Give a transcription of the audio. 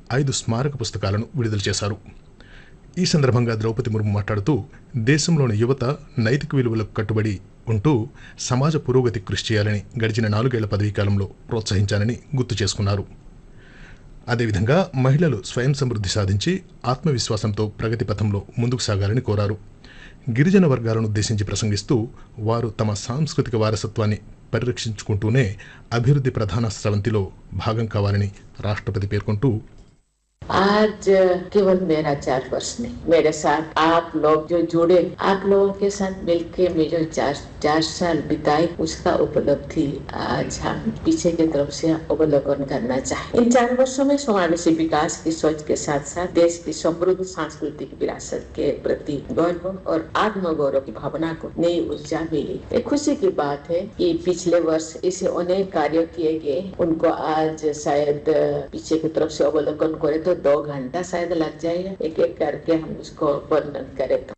5 స్మారక పుస్తకాలను విడుదల చేశారు. ఈ సందర్భంగా ద్రౌపది ముర్ము మాట్లాడుతూ దేశంలోని యువత నైతిక విలువలకు కట్టుబడి ఉంటూ సమాజ పురోగతి కృషి చేయాలని గడిచిన 4 ఏళ్ల పదవీకాలంలో ప్రోత్సహించాలని గుర్తు చేసుకున్నారు. అదేవిధంగా మహిళలు స్వయం సమృద్ధి సాధించి ఆత్మవిశ్వాసంతో ప్రగతి పథంలో ముందుకు సాగాలని కోరారు. గిరిజన వర్గాలను ఉద్దేశించి ప్రసంగిస్తూ వారు తమ సాంస్కృతిక వారసత్వాన్ని పరిరక్షించుకుంటూనే అభివృద్ధి ప్రధాన స్రవంతిలో భాగం కావాలని రాష్ట్రపతి పేర్కొంటూ आज केवल मेरा 4 वर्ष नहीं, मेरे साथ आप लोग जो जुड़े, आप लोगों के साथ मिलके मैं जो 4 साल बिताए उसका उपलब्धि आज हम पीछे की तरफ से अवलोकन करना चाहे। इन 4 वर्षों में समावेशी विकास की सोच के साथ साथ देश की समृद्ध सांस्कृतिक विरासत के प्रति गौरव और आत्मगौरव की भावना को नई ऊर्जा मिली। एक खुशी की बात है कि पिछले वर्ष इसे अनेक कार्य किए गए, उनको आज शायद पीछे की तरफ से अवलोकन करे तो 2 घंटा शायद लग जाएगा, एक एक करके हम उसको वर्णन करें तो